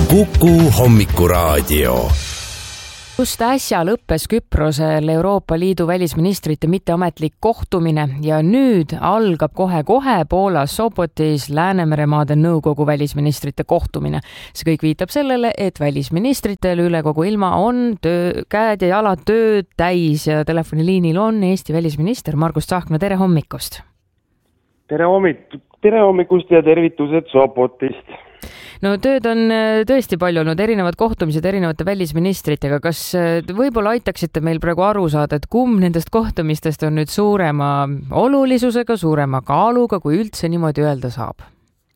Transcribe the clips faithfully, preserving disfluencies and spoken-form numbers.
Kuku Hommikuraadio. Just äsja lõppes Küprosel Euroopa Liidu välisministrite mitteametlik kohtumine ja nüüd algab kohe-kohe Poolas Sopotis Läänemeremaade nõukogu välisministrite kohtumine. See kõik viitab sellele, et välisministritel üle kogu ilma on töö, käed ja jalad tööd täis ja telefoniliinil on Eesti välisminister Margus Tsahkna. Tere hommikust! Tere, hommik- tere hommikust ja tervitused Sopotist! No tööd on tõesti palju olnud, erinevad kohtumised erinevate välisministritega. Kas võib-olla aitaksite meil praegu aru saada, et kumb nendest kohtumistest on nüüd suurema olulisusega, suurema kaaluga, kui üldse niimoodi öelda saab?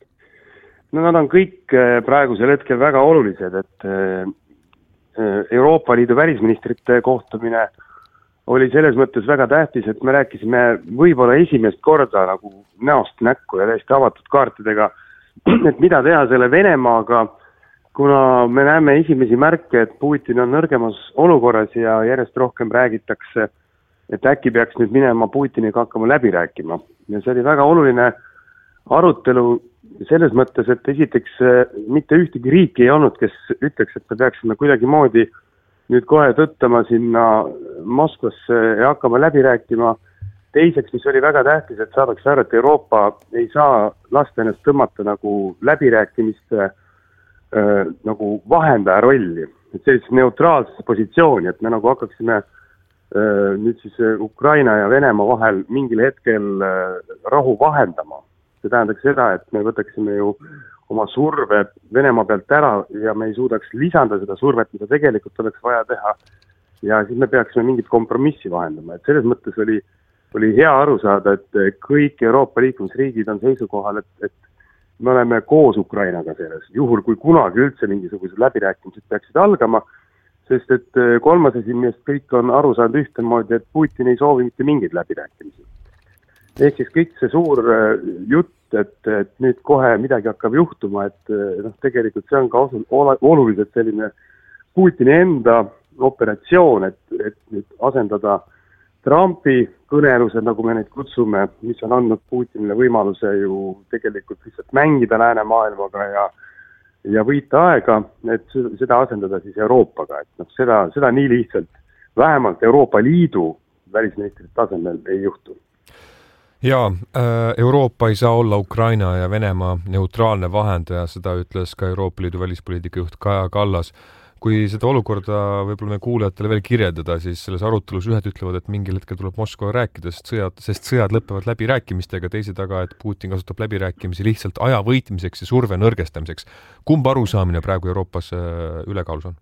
No nad on kõik praegusel hetkel väga olulised, et Euroopa Liidu välisministrite kohtumine oli selles mõttes väga tähtis, et me rääkisime võib-olla esimest korda nagu näost näkku ja täiesti avatud kaartidega, et mida teha selle Venemaaga, kuna me näeme esimesi märke, et Putin on nõrgemas olukorras ja järjest rohkem räägitakse, et äkki peaks nüüd minema Putiniga hakkama läbi rääkima. Ja see oli väga oluline arutelu selles mõttes, et esiteks mitte ühtegi riiki ei olnud, kes ütleks, et me peaksime kuidagi moodi nüüd kohe tõttama sinna Moskvasse ja hakkama läbi rääkima. Teiseks, mis oli väga tähtis, et saadaks aru, et Euroopa ei saa lasta ennast tõmmata nagu läbirääkimiste äh, nagu vahendaja rolli. Et sellist neutraalses positsiooni, et me nagu hakkaksime äh, nüüd siis Ukraina ja Venemaa vahel mingil hetkel äh, rahu vahendama. See tähendaks seda, et me võtaksime ju oma surve Venemaa pealt ära ja me ei suudaks lisanda seda survet, mida tegelikult oleks vaja teha. Ja siis me peaksime mingit kompromissi vahendama. Et selles mõttes oli oli hea aru saada, et kõik Euroopa liikumisriigid on seisukohal, et, et me oleme koos Ukrainaga selles, juhul kui kunagi üldse mingisugused läbirääkimised peaksid algama, sest et kolmas asi, millest kõik on aru saanud ühtemoodi, et Putin ei soovi mitte mingeid läbirääkimisi. Ehk siis kõik see suur jutt, et, et nüüd kohe midagi hakkab juhtuma, et noh, tegelikult see on ka oluliselt selline Putini enda operatsioon, et, et nüüd asendada Trumpi kõnelused, nagu me neid kutsume, mis on andnud Putinile võimaluse ju tegelikult lihtsalt mängida läänemaailmaga ja, ja võita aega, et seda asendada siis Euroopaga. Et noh, seda, seda nii lihtsalt vähemalt Euroopa Liidu välisministrite tasemel ei juhtu. Ja, Euroopa ei saa olla Ukraina ja Venemaa neutraalne vahendaja, seda ütles ka Euroopa Liidu välispoliitika juht Kaja Kallas. Kui seda olukorda võib-olla me kuulajatele veel kirjeldada, siis selles arutelus ühed ütlevad, et mingil hetkel tuleb Moskva rääkida, sest sõjad, sest sõjad lõpevad läbi rääkimistega, teised aga, et Putin kasutab läbi rääkimisi lihtsalt aja võitmiseks ja surve nõrgestamiseks. Kumb arusaamine praegu Euroopas ülekaalus on?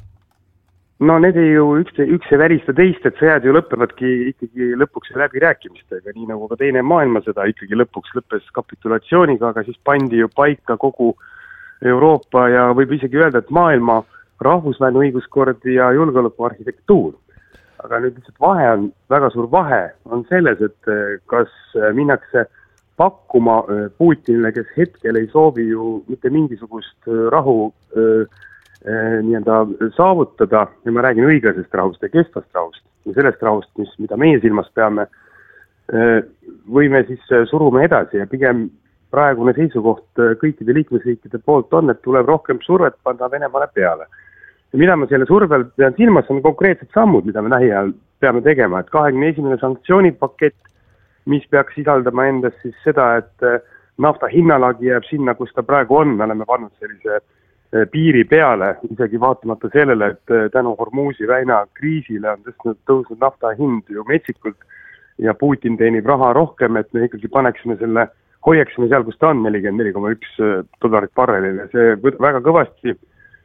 No need ei ju üks, üks ei välista teist, et sõjad ju lõppevadki ikkagi lõpuks läbi rääkimistega, nii nagu ka teine maailmasõda ikkagi lõpuks lõppes kapitulatsiooniga, aga siis pandi ju paika kogu Euroopa ja võib isegi öelda, et maailma rahvusvaheline õiguskord ja julgeolekuarhitektuur. Aga nüüd lihtsalt vahe on, väga suur vahe on selles, et kas minnakse pakkuma Putinile, kes hetkel ei soovi ju mitte mingisugust rahu äh, nii- öelda saavutada, ja ma räägin õiglasest rahust ja kestvast rahust, ja sellest rahust, mis, mida meie silmas peame, äh, võime siis surume edasi ja pigem praegune seisukoht kõikide liikmesriikide poolt on, et tuleb rohkem survet panna Venemaale peale. Ja mida ma selle survel pean silmas, on konkreetsed sammud, mida me lähiajal peame tegema, et kahekümne esimene sanktsioonipakett, mis peaks sisaldama endas siis seda, et nafta hinnalagi jääb sinna, kus ta praegu on, me oleme pannud sellise piiri peale, isegi vaatamata sellele, et tänu Hormuzi väina kriisile on tõstnud, tõusnud nafta hind ju metsikult ja Putin teenib raha rohkem, et me ikkagi paneksime selle, hoiaksime seal, kus ta on, nelikümmend neli koma üks dollarit barrelile, see väga kõvasti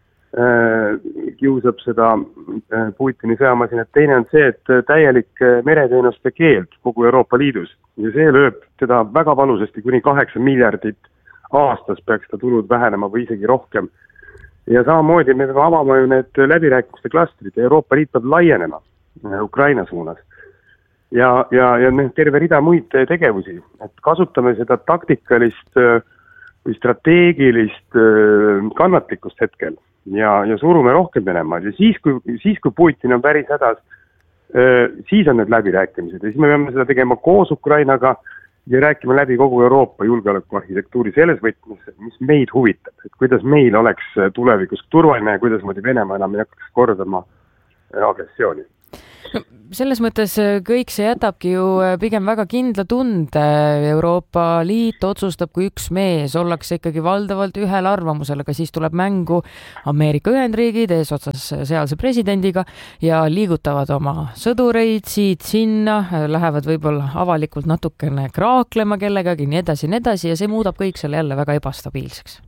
kiusab seda Putini sõjamasinat. Teine on see, et täielik mereteenuste keeld kogu Euroopa Liidus ja see lööb teda väga valusasti kuni kaheksa miljardit aastas peaks ta tulud vähenema või isegi rohkem. Ja samamoodi me peame avama ju need läbirääkimiste klastrid ja Euroopa Liit peab laienema Ukraina suunas. Ja, ja, ja terve rida muid tegevusi, et kasutame seda taktikalist või strateegilist kannatlikkust hetkel. Ja, ja surume rohkem Venemaad ja siis kui, siis kui Putin on päris hädas, siis on need läbirääkimised ja siis me peame seda tegema koos Ukrainaga ja rääkima läbi kogu Euroopa julgeolekuarhitektuuri selles võtmes, mis meid huvitab, et kuidas meil oleks tulevikus turvaline ja kuidas moodi Venemaa enam ei hakkaks kordama agressiooni. No, selles mõttes kõik see jätabki ju pigem väga kindla tunde. Euroopa Liit otsustab, kui üks mees ollakse ikkagi valdavalt ühel arvamusel, aga siis tuleb mängu Ameerika Ühendriigid eesotsas sealse presidendiga ja liigutavad oma sõdureid siit sinna, lähevad võib-olla avalikult natukene kraaklema kellegagi, nii edasi, nii edasi ja see muudab kõik selle jälle väga ebastabiilseks.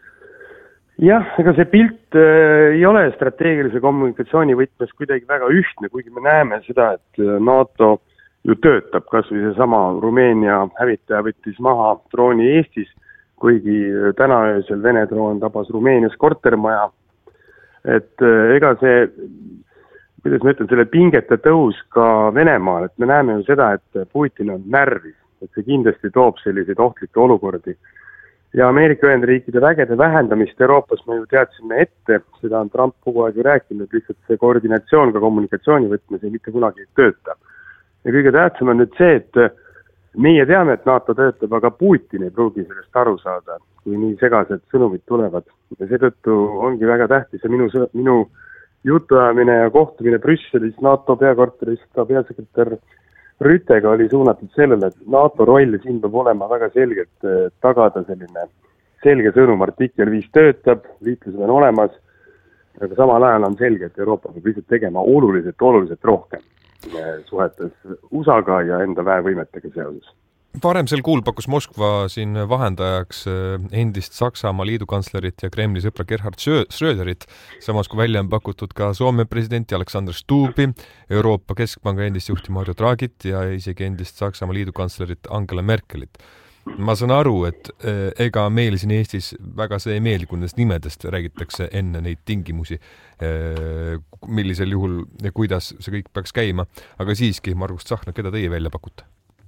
Jah, ega see pilt äh, ei ole strateegilise kommunikatsiooni võtmes kuidagi väga ühtne, kuigi me näeme seda, et NATO ju töötab, kas või see sama Rumeenia hävitaja võttis maha drooni Eestis, kuigi täna öösel Vene droon tabas Rumeenias kortermaja. Et äh, ega see, kuidas ma ütlen, selle pingete tõus ka Venemaal, et me näeme ju seda, et Putin on närvis, et see kindlasti toob selliseid ohtlikke olukordi. Ja Ameerika Ühendriikide vägede vähendamist Euroopas me ju teadsime ette, seda on Trump kogu aeg ju rääkinud, lihtsalt see koordinatsioon ka kommunikatsiooni võtmes ei mitte kunagi tööta. Ja kõige tähtsam on nüüd see, et meie teame, et NATO töötab, aga Putin ei pruugi sellest aru saada, kui nii segased sõnumid tulevad. Ja seetõttu ongi väga tähtis ja minu, minu jutuajamine ja kohtumine Brüsselis NATO peakorteris ka peasekretär Rütega oli suunatud sellele, et NATO roll siin peab olema väga selgelt tagada selline selge sõnum, artikkel viis töötab, liitlased on olemas, aga samal ajal on selge, et Euroopa peab lihtsalt tegema oluliselt, oluliselt rohkem suhetes U S A-ga ja enda väevõimetega seoses. Varem sel kuul pakkus Moskva siin vahendajaks endist Saksamaa liidukantslerit ja Kremli sõpra Gerhard Schröderit, samas kui välja on pakutud ka Soome presidenti Alexander Stubbi, Euroopa Keskpanga endist juhti Mario Draghit ja isegi endist Saksamaa liidukantslerit Angela Merkelit. Ma saan aru, et ega meil siin Eestis väga see ei meeldi, kui nendest nimedest räägitakse enne neid tingimusi, millisel juhul ja kuidas see kõik peaks käima, aga siiski, Margus Tsahkna, keda teie välja pakute?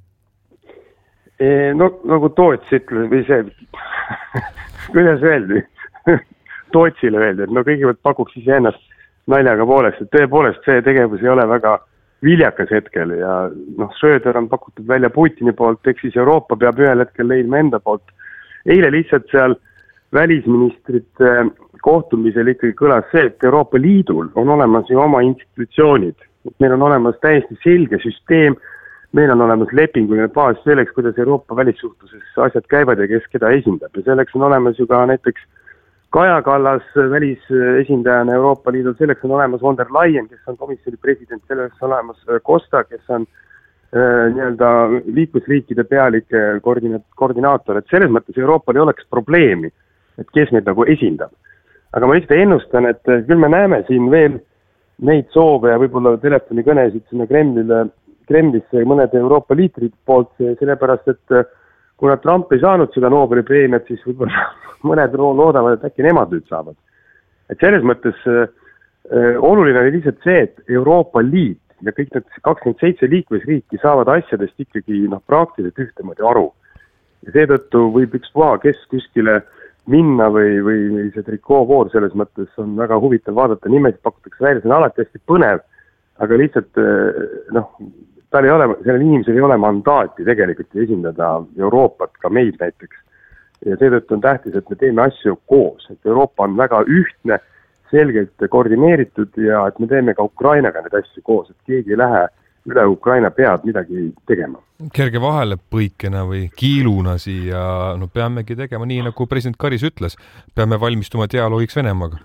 No nagu Toots ütles, või see, kuidas öeldi, Tootsile öeldi, et no kõigepealt pakuks ise ennast naljaga poolest, et tõepoolest see tegevus ei ole väga viljakas hetkel ja noh, Schröder on pakutud välja Putini poolt, eks siis Euroopa peab ühel hetkel leidma enda poolt. Eile lihtsalt seal välisministrite kohtumisel ikkagi kõlas see, et Euroopa Liidul on olemas ju oma institutsioonid, meil on olemas täiesti selge süsteem, meil on olemas lepinguline baas selleks, kuidas Euroopa välissuhtluses asjad käivad ja kes keda esindab. Ja selleks on olemas ju ka näiteks Kaja Kallas välisesindajana Euroopa Liidul, selleks on olemas von der Leyen, kes on komisjoni president, selleks on olemas Costa, kes on äh, nii-öelda liikmesriikide pealike koordina- koordinaator. Et selles mõttes Euroopal ei oleks probleemi, et kes meid nagu esindab. Aga ma lihtsalt ennustan, et küll me näeme siin veel neid soove ja võib-olla telefonikõnesid sinna Kremlile Kremlisse mõned Euroopa liitrid poolt, sellepärast, et kuna Trump ei saanud seda Nobeli preemiat, siis võib-olla mõned loodavad, et äkki nemad nüüd saavad. Et selles mõttes äh, oluline oli lihtsalt see, et Euroopa Liit ja kõik need kakskümmend seitse liikmesriiki saavad asjadest ikkagi noh, praktiliselt ühtemoodi aru. Ja seetõttu võib üks puha, kes kuskile minna või, või see trikoovoor selles mõttes on väga huvitav vaadata, nimesid pakutakse välja, see on alati hästi põnev, aga lihtsalt noh, tal ei ole, sellel inimesel ei ole mandaati tegelikult esindada Euroopat, ka meid näiteks. Ja seetõttu on tähtis, et me teeme asju koos, et Euroopa on väga ühtne, selgelt koordineeritud ja et me teeme ka Ukrainaga need asju koos, et keegi ei lähe üle Ukraina pead midagi tegema. Kerge vahele põikena või kiiluna siia, no peamegi tegema nii, nagu president Karis ütles, peame valmistuma dialoogiks Venemaaga.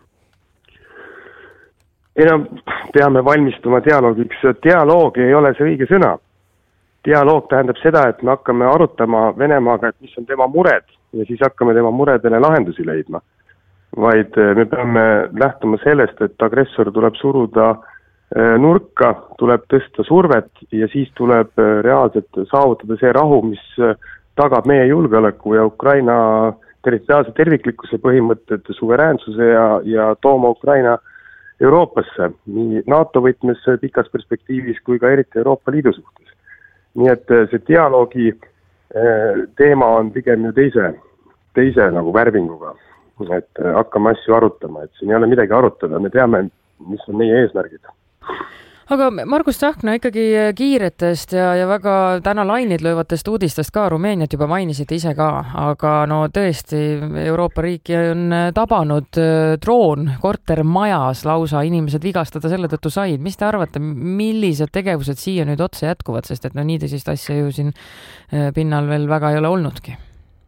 Ei no, peame valmistuma dialoogiks. Dialoog ei ole see õige sõna. Dialoog tähendab seda, et me hakkame arutama Venemaaga, et mis on tema mured ja siis hakkame tema muredele lahendusi leidma. Vaid me peame lähtuma sellest, et agressor tuleb suruda nurka, tuleb tõsta survet ja siis tuleb reaalselt saavutada see rahu, mis tagab meie julgeoleku ja Ukraina territoriaalse terviklikkuse põhimõtted, suveräänsuse ja, ja tooma Ukraina Euroopasse, nii NATO võtmes pikas perspektiivis kui ka eriti Euroopa Liidu suhtes. Nii et see dialoogi teema on pigem ju teise, teise nagu värvinguga, et hakkame asju arutama, et siin ei ole midagi arutada, me teame, mis on meie eesmärgid. Aga Margus Tsahkna ikkagi kiiretest ja, ja väga täna lainid löövatest uudistest ka, Rumeeniat juba mainisite ise ka, aga no tõesti Euroopa riiki on tabanud droon kortermajas lausa, inimesed vigastada selle tõttu said. Mis te arvate, millised tegevused siia nüüd otsa jätkuvad, sest et no nii tõsist asja ju siin pinnal veel väga ei ole olnudki?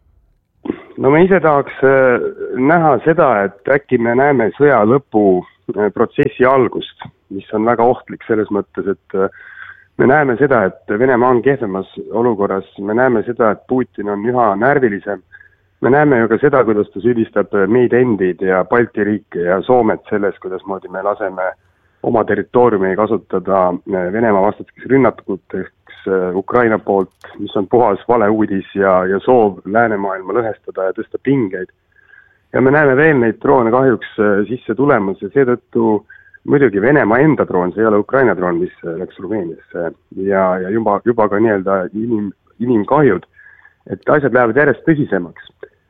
No me ise tahaks näha seda, et äkki me näeme sõja lõpu protsessi algust, mis on väga ohtlik selles mõttes, et me näeme seda, et Venemaa on kehvemas olukorras, me näeme seda, et Putin on üha närvilisem, me näeme ju ka seda, kuidas ta süüdistab meid endid ja Balti riike ja Soomet selles, kuidas moodi me laseme oma territooriumi kasutada Venemaa vastaseks rünnakuteks Ukraina poolt, mis on puhas valeuudis ja, ja soov läänemaailma lõhestada ja tõsta pingeid. Ja me näeme veel neid droone kahjuks sisse tulemas ja seetõttu muidugi Venemaa enda droon, see ei ole Ukraina droon, mis läks Rumeeniasse ja, ja juba, juba ka nii-öelda inim, inimkahjud, et asjad lähevad järjest tõsisemaks.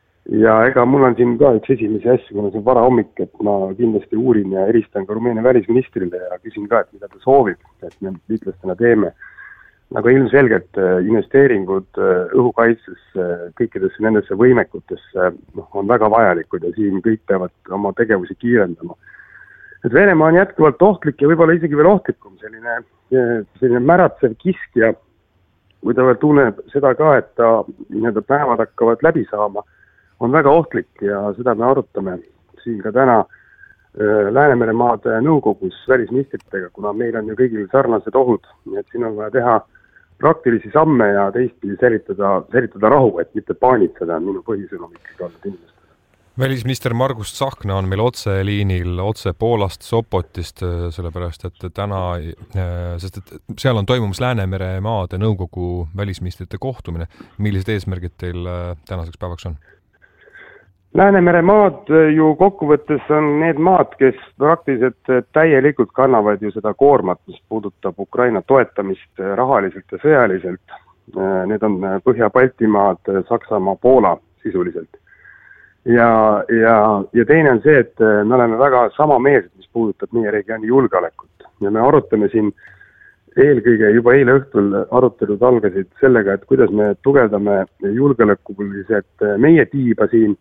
Ja ega mul on siin ka üks esimesi asju, kuna see on vara hommik, et ma kindlasti uurin ja eristan ka Rumeenia välisministrile ja küsin ka, et mida ta soovib, et me liitlastena teeme. Nagu ilmselgelt investeeringud õhukaitsesse, kõikidesse nendesse võimekutesse no, on väga vajalikud ja siin kõik peavad oma tegevusi kiirendama. Et Venemaa on jätkuvalt ohtlik ja võib-olla isegi veel ohtlikum, selline, selline märatsev kiskja, kui ta veel tunneb seda ka, et ta nii-öelda päevad hakkavad läbi saama, on väga ohtlik ja seda me arutame siin ka täna Läänemere maade nõukogus välisministritega, kuna meil on ju kõigil sarnased ohud, et siin on vaja teha praktilisi samme ja teistpidi säilitada, säilitada rahu, et mitte paanitseda minu põhisõnum ikkagi olnud inimestele. Välisminister Margus Tsahkna on meil otse liinil, otse Poolast, Sopotist, sellepärast et täna, sest et seal on toimumas Läänemere maade nõukogu välisministrite kohtumine. Millised eesmärgid teil tänaseks päevaks on? Läänemere maad ju kokkuvõttes on need maad, kes praktiliselt täielikult kannavad ju seda koormat, mis puudutab Ukraina toetamist rahaliselt ja sõjaliselt. Need on Põhja-Baltimaad, Saksamaa, Poola sisuliselt. Ja, ja, ja teine on see, et me oleme väga samameelsed, mis puudutab meie regiooni julgeolekut. Ja me arutame siin eelkõige juba eile õhtul arutelud algasid sellega, et kuidas me tugevdame julgeolekuliselt meie tiiba siin,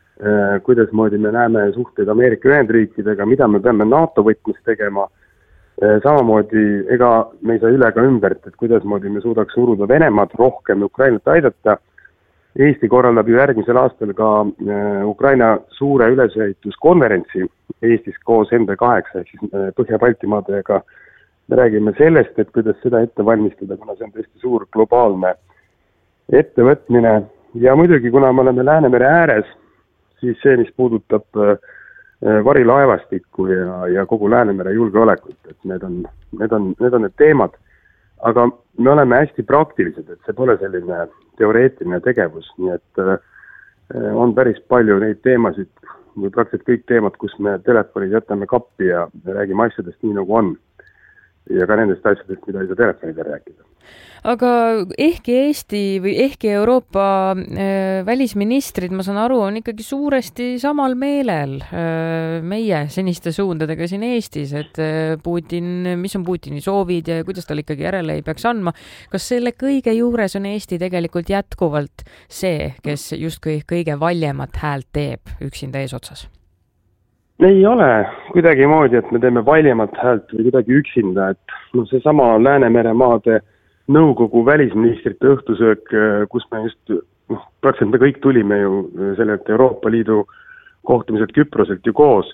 kuidas moodi me näeme suhteid Ameerika Ühendriikidega, mida me peame NATO võtmes tegema. Samamoodi, ega me ei saa üle ka ümbert, et kuidas moodi me suudaks uruda Venemaad rohkem Ukrainat aidata. Eesti korraldab ju järgmisel aastal ka Ukraina suure ülesehituskonverentsi Eestis koos M B kaheksa, ehk siis Põhja-Baltimaadega. Me räägime sellest, et kuidas seda ette valmistada, kuna see on tõesti suur globaalne ettevõtmine. Ja muidugi, kuna me oleme Läänemere ääres, siis see, mis puudutab varilaevastikku ja, ja kogu Läänemere julgeolekut, et need on, need, on, need on need teemad, aga me oleme hästi praktilised, et see pole selline teoreetiline tegevus, nii et on päris palju neid teemasid, või praktiliselt kõik teemad, kus me telefonid jätame kappi ja räägime asjadest nii nagu on. Ja ka nendest asjadest, mida ei saa telefonida rääkida. Aga ehkki Eesti või ehkki Euroopa äh, välisministrid, ma saan aru, on ikkagi suuresti samal meelel äh, meie seniste suundadega siin Eestis, et äh, Putin, mis on Putini soovid ja kuidas tal ikkagi järele ei peaks andma. Kas selle kõige juures on Eesti tegelikult jätkuvalt see, kes justkui kõige valjemat häält teeb üksinda eesotsas? Ei ole kuidagi moodi, et me teeme valjemat häält või kuidagi üksinda, et no, see sama Läänemere maade nõukogu välisministrite õhtusöök, kus me just, noh, praktiliselt me kõik tulime ju sellelt Euroopa Liidu kohtumiselt Küproselt ju koos,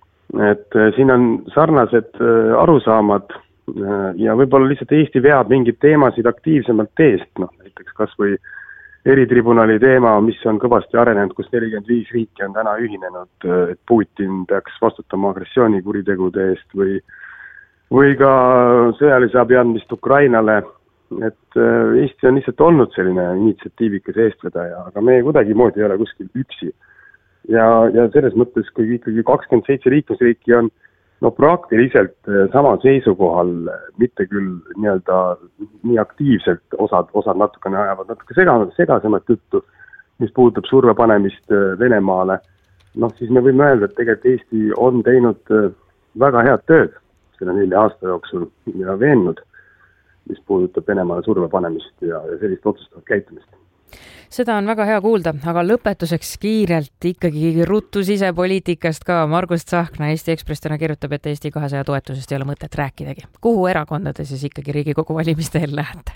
et siin on sarnased arusaamad ja võib-olla lihtsalt Eesti veab mingid teemasid aktiivsemalt eest, noh, näiteks kas või eritribunali teema, mis on kõvasti arenenud, kus nelikümmend viis riiki on täna ühinenud, et Putin peaks vastutama agressioonikuritegude eest või, või ka sõjalise abi andmist Ukrainale, et Eesti on lihtsalt olnud selline initsiatiivikas eestvedaja, aga me kuidagi moodi ei ole kuskil üksi. Ja, ja selles mõttes, kui ikkagi kakskümmend seitse liikmesriiki on no praktiliselt sama seisukohal, mitte küll nii-öelda nii aktiivselt, osad, osad natukene ajavad natuke segasemat, segasemat juttu, mis puudutab surve panemist Venemaale, noh siis me võime öelda, et tegelikult Eesti on teinud väga head tööd selle nelja aasta jooksul ja veennud, mis puudutab Venemaale surve panemist ja, ja sellist otsustavat käitumist. Seda on väga hea kuulda, aga lõpetuseks kiirelt ikkagi ruttu sisepoliitikast ka. Margus Tsahkna Eesti Ekspress täna kirjutab, et Eesti kahesaja toetusest ei ole mõtet rääkidagi. Kuhu erakondade siis ikkagi Riigikogu valimiste eel lähete?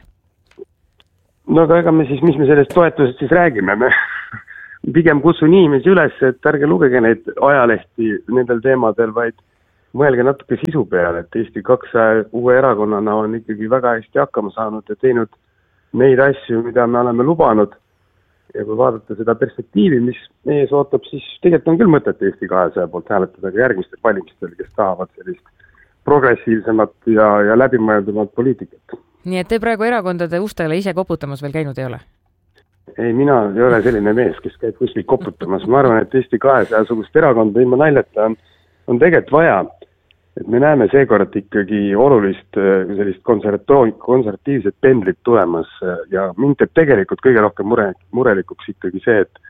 No aga ega me siis, mis me sellest toetusest siis räägime? Me pigem kutsun inimesi üles, et ärge lugege neid ajalehti nendel teemadel, vaid mõelge natuke sisu peale, et Eesti kahesaja uue erakonnana on ikkagi väga hästi hakkama saanud ja teinud neid asju, mida me oleme lubanud. Ja kui vaadata seda perspektiivi, mis ees ootab, siis tegelikult on küll mõtet Eesti kahesaja poolt hääletada ka järgmistel valimistel, kes tahavad sellist progressiivsemat ja, ja läbimõeldumat poliitikat. Nii et te praegu erakondade ustele ise koputamas veel käinud ei ole? Ei, mina ei ole selline mees, kes käib kuskil koputamas. Ma arvan, et Eesti kahesaja sugust erakonda ilma naljata on, on tegelikult vaja. Et me näeme seekord ikkagi olulist sellist konservatiivset pendlit tulemas ja mind teeb tegelikult kõige rohkem mure, murelikuks ikkagi see, et,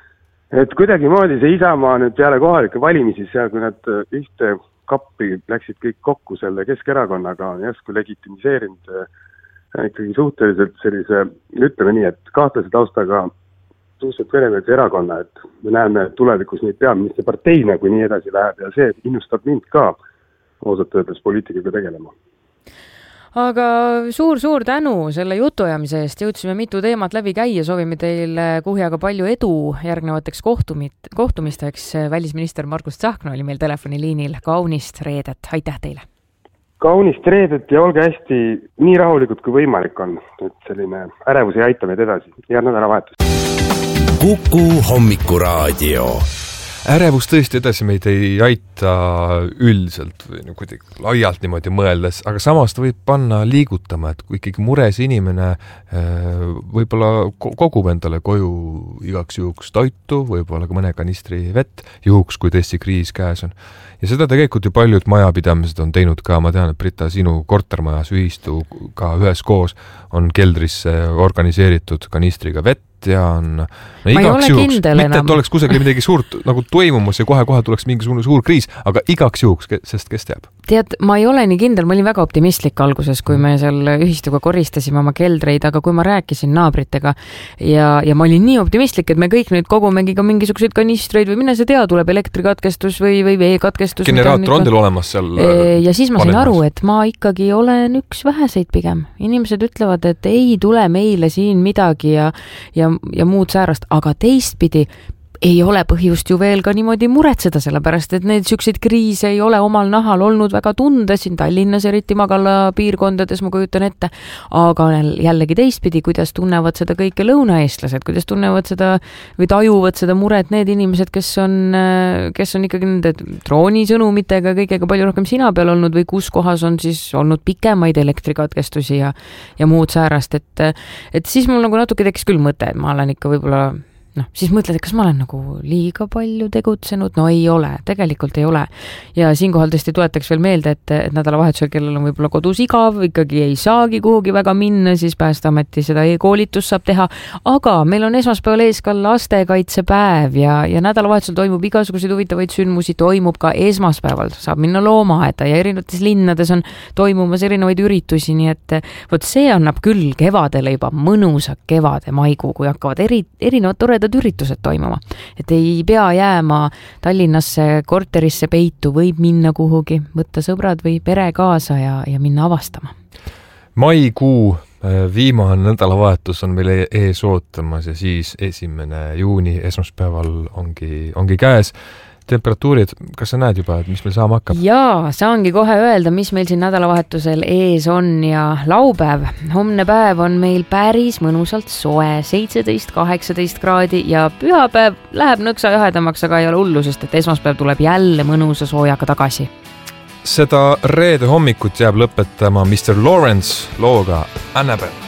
et kuidagi moodi see Isamaa nüüd peale kohalike valimisi seal, kui nad ühte kappi läksid kõik kokku selle Keskerakonnaga, on järsku legitimiseerinud ikkagi suhteliselt sellise, ütleme nii, et kahtlase taustaga suhteliselt venemeelse erakonna, et me näeme tulevikus neid peaministri parteina, kui nii edasi läheb ja see innustab mind ka osalt öeldes poliitikaga tegelema. Aga suur-suur tänu selle jutuajamise eest. Jõudsime mitu teemat läbi käia. Soovime teile Kuhjaga palju edu järgnevateks kohtumit, kohtumisteks. Välisminister Margus Tsahkna oli meil telefoniliinil. Kaunist reedet. Aitäh teile! Kaunist reedet ja olge hästi nii rahulikud kui võimalik on. Et selline ärevus ei aita meid edasi. Hea nädalavahetus. Kuku hommikuraadio. Ärevus tõesti edasi meid ei aita üldiselt või kuidagi laialt niimoodi mõeldes, aga samas ta võib panna liigutama, et kui ikkagi mures inimene võib-olla kogub endale koju igaks juhuks toitu, võib-olla ka mõne kanistri vett, juhuks kui tõesti kriis käes on. Ja seda tegelikult ju paljud majapidamised on teinud ka, ma tean, et Brita, sinu kortermajas ühistu ka ühes koos on keldrisse organiseeritud kanistriga vett ja on no, igaks juhuks, mitte et oleks kusagil midagi suurt nagu toimumus ja kohe-kohe tuleks mingisugune suur kriis, aga igaks juhuks, sest kes teab? Tead, ma ei ole nii kindel, ma olin väga optimistlik alguses, kui me seal ühistuga koristasime oma keldreid, aga kui ma rääkisin naabritega ja, ja ma olin nii optimistlik, et me kõik nüüd kogumegi ka mingisuguseid kanistreid või minna see tea, tuleb elektrikatkestus või, või veekatkestus. Generaator on teil olemas seal? Ja siis ma sain aru, et ma ikkagi olen üks väheseid pigem. Inimesed ütlevad, et ei tule meile siin midagi ja, ja, ja muud säärast, aga teistpidi ei ole põhjust ju veel ka niimoodi muretseda, sellepärast, et need sükseid kriise ei ole omal nahal olnud väga tunda siin Tallinnas, eriti magala piirkondades, ma kujutan ette, aga jällegi teistpidi, kuidas tunnevad seda kõike lõunaeestlased, kuidas tunnevad seda või tajuvad seda muret need inimesed, kes on, kes on ikkagi nende droonisõnumitega kõigega palju rohkem sina peal olnud või kus kohas on siis olnud pikemaid elektrikatkestusi ja, ja muud säärast, et, et siis mul nagu natuke tekkis küll mõte, et ma olen ikka võib-olla noh, siis mõtled, et kas ma olen nagu liiga palju tegutsenud? No ei ole, tegelikult ei ole. Ja siinkohal tõesti tuletaks veel meelde, et, et nädalavahetusel, kellel on võib-olla kodus igav, ikkagi ei saagi kuhugi väga minna, siis Päästeameti seda e-koolitust saab teha. Aga meil on esmaspäeval ees ka lastekaitsepäev ja, ja nädalavahetusel toimub igasuguseid huvitavaid sündmusi, toimub ka esmaspäeval, saab minna loomaaeda ja erinevates linnades on toimumas erinevaid üritusi, nii et võt see annab küll kevadele juba mõnusa kevade maikuu, kui hakkavad eri, erinevad toredad üritused toimuma. Et ei pea jääma Tallinnasse korterisse peitu, võib minna kuhugi, võtta sõbrad või pere kaasa ja, ja minna avastama. Maikuu viimane nädalavahetus on meil ees ootamas ja siis esimene juuni esmaspäeval ongi, ongi käes. Temperatuurid, kas sa näed juba, et mis meil saama hakkab? Jaa, saangi kohe öelda, mis meil siin nädalavahetusel ees on ja laupäev. Homne päev on meil päris mõnusalt soe, seitseteist kaheksateist kraadi ja pühapäev läheb nõksa jahedamaks, aga ei ole hullu, sest et esmaspäev tuleb jälle mõnusa soojaga tagasi. Seda reede hommikut jääb lõpetama mister Lawrence looga Annabelle.